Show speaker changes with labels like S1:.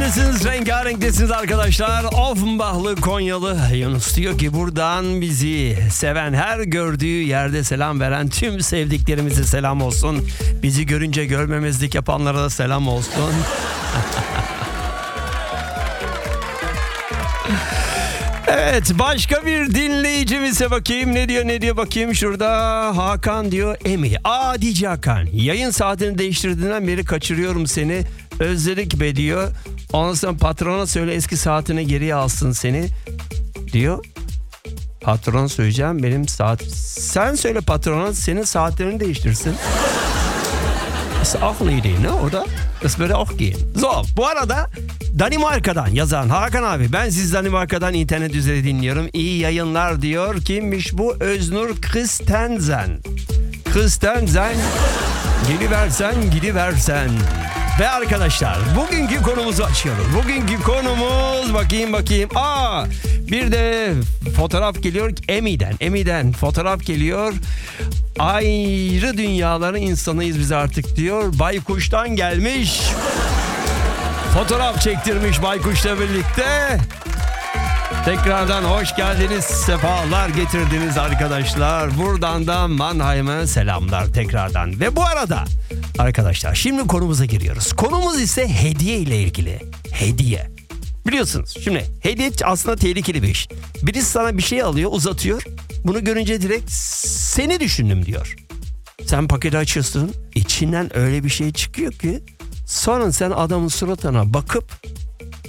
S1: Neredesiniz? Rengarenktesiniz arkadaşlar. Offenbachlı Konyalı Yunus diyor ki buradan bizi seven, her gördüğü yerde selam veren tüm sevdiklerimize selam olsun. Bizi görünce görmemezlik yapanlara da selam olsun. Evet, başka bir dinleyicimize bakayım. Ne diyor bakayım şurada. Hakan diyor, Emi. DJ Hakan. Yayın saatini değiştirdiğinden beri kaçırıyorum seni. Özledik be diyor. Ondan sonra patrona söyle eski saatini geriye alsın seni diyor. Patron söyleyeceğim benim saat. Sen söyle patrona senin saatlerini değiştirsin. Ist auch eine Idee, ne? Oder? Das würde auch gehen. So, bu arada Danimarka'dan yazan Hakan abi, ben siz Danimarka'dan internet üzeri dinliyorum. İyi yayınlar diyor. Kimmiş bu? Öznur Kristensen. Kristensen, gidiversen. Ve arkadaşlar bugünkü konumuzu açıyoruz. Bugünkü konumuz bakayım. Bir de fotoğraf geliyor Emi'den fotoğraf geliyor. Ayrı dünyaların insanıyız biz artık diyor. Baykuş'tan gelmiş. Fotoğraf çektirmiş Baykuş'la birlikte. Tekrardan hoş geldiniz, sefalar getirdiniz arkadaşlar. Buradan da Mannheim'a selamlar tekrardan. Ve bu arada arkadaşlar şimdi konumuza giriyoruz. Konumuz ise hediye ile ilgili. Hediye. Biliyorsunuz şimdi hediye aslında tehlikeli bir iş. Birisi sana bir şey alıyor, uzatıyor. Bunu görünce direkt seni düşündüm diyor. Sen paketi açıyorsun, içinden öyle bir şey çıkıyor ki sonra sen adamın suratına bakıp